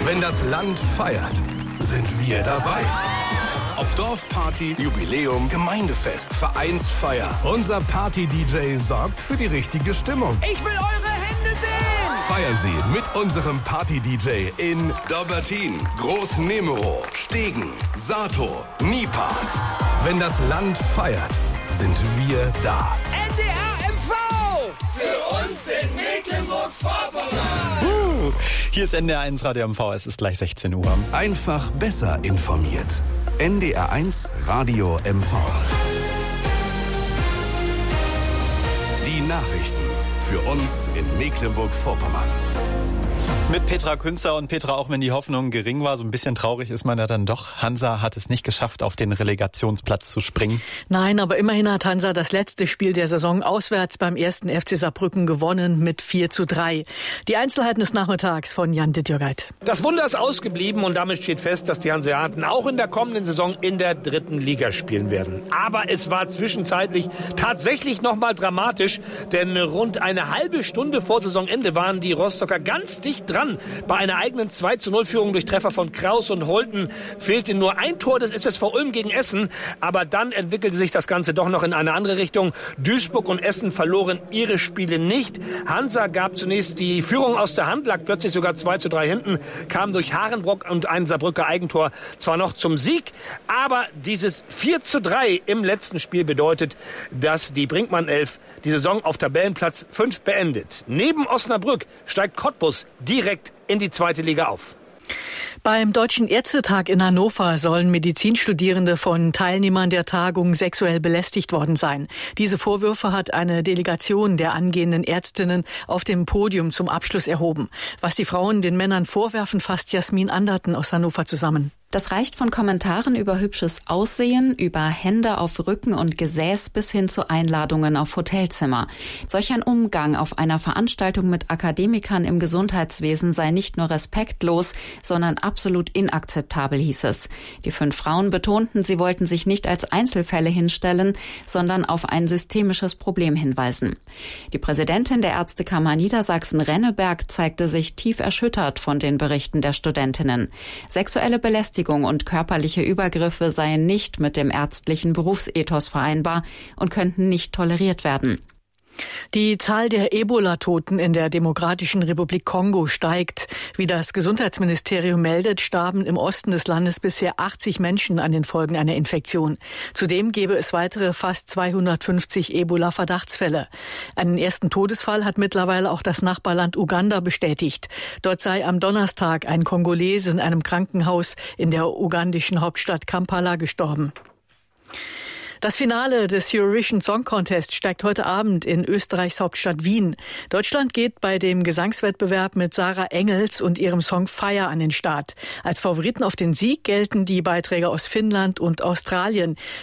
Wenn das Land feiert, sind wir dabei. Ob Dorfparty, Jubiläum, Gemeindefest, Vereinsfeier. Unser Party-DJ sorgt für die richtige Stimmung. Ich will eure Hände sehen! Feiern Sie mit unserem Party-DJ in Dobbertin, Groß-Nemero, Stegen, Sato, Nipas. Wenn das Land feiert, sind wir da. NDR MV! Für uns in Mecklenburg-Vorpommern! Hier ist NDR1 Radio MV, es ist gleich 16 Uhr. Einfach besser informiert. NDR1 Radio MV. Die Nachrichten für uns in Mecklenburg-Vorpommern. Mit Petra Künzer und Petra, auch wenn die Hoffnung gering war, so ein bisschen traurig ist man ja dann doch. Hansa hat es nicht geschafft, auf den Relegationsplatz zu springen. Nein, aber immerhin hat Hansa das letzte Spiel der Saison auswärts beim 1. FC Saarbrücken gewonnen mit 4:3. Die Einzelheiten des Nachmittags von Jan Dittjörgeit. Das Wunder ist ausgeblieben und damit steht fest, dass die Hanseaten auch in der kommenden Saison in der 3. Liga spielen werden. Aber es war zwischenzeitlich tatsächlich nochmal dramatisch, denn rund eine halbe Stunde vor Saisonende waren die Rostocker ganz dicht dran. Bei einer eigenen 2:0-Führung durch Treffer von Kraus und Holten fehlte nur ein Tor des SSV Ulm gegen Essen. Aber dann entwickelte sich das Ganze doch noch in eine andere Richtung. Duisburg und Essen verloren ihre Spiele nicht. Hansa gab zunächst die Führung aus der Hand, lag plötzlich sogar 2:3 hinten, kam durch Harenbrock und ein Saarbrücker Eigentor zwar noch zum Sieg, aber dieses 4:3 im letzten Spiel bedeutet, dass die Brinkmann 11 die Saison auf Tabellenplatz 5 beendet. Neben Osnabrück steigt Cottbus direkt in die 2. Liga auf. Beim Deutschen Ärztetag in Hannover sollen Medizinstudierende von Teilnehmern der Tagung sexuell belästigt worden sein. Diese Vorwürfe hat eine Delegation der angehenden Ärztinnen auf dem Podium zum Abschluss erhoben. Was die Frauen den Männern vorwerfen, fasst Jasmin Anderten aus Hannover zusammen. Das reicht von Kommentaren über hübsches Aussehen, über Hände auf Rücken und Gesäß bis hin zu Einladungen auf Hotelzimmer. Solch ein Umgang auf einer Veranstaltung mit Akademikern im Gesundheitswesen sei nicht nur respektlos, sondern absolut inakzeptabel, hieß es. Die 5 Frauen betonten, sie wollten sich nicht als Einzelfälle hinstellen, sondern auf ein systemisches Problem hinweisen. Die Präsidentin der Ärztekammer Niedersachsen-Renneberg zeigte sich tief erschüttert von den Berichten der Studentinnen. Sexuelle Belästigung und körperliche Übergriffe seien nicht mit dem ärztlichen Berufsethos vereinbar und könnten nicht toleriert werden. Die Zahl der Ebola-Toten in der Demokratischen Republik Kongo steigt. Wie das Gesundheitsministerium meldet, starben im Osten des Landes bisher 80 Menschen an den Folgen einer Infektion. Zudem gäbe es weitere fast 250 Ebola-Verdachtsfälle. Einen ersten Todesfall hat mittlerweile auch das Nachbarland Uganda bestätigt. Dort sei am Donnerstag ein Kongolese in einem Krankenhaus in der ugandischen Hauptstadt Kampala gestorben. Das Finale des Eurovision Song Contest steigt heute Abend in Österreichs Hauptstadt Wien. Deutschland geht bei dem Gesangswettbewerb mit Sarah Engels und ihrem Song Fire an den Start. Als Favoriten auf den Sieg gelten die Beiträger aus Finnland und Australien.